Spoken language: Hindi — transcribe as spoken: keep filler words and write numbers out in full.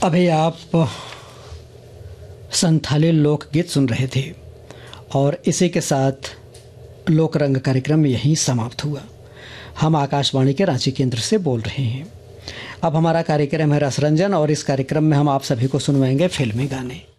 अभी आप संथाली लोकगीत सुन रहे थे और इसी के साथ लोक रंग कार्यक्रम यहीं समाप्त हुआ। हम आकाशवाणी के रांची केंद्र से बोल रहे हैं। अब हमारा कार्यक्रम है रसरंजन और इस कार्यक्रम में हम आप सभी को सुनवाएंगे फिल्मी गाने।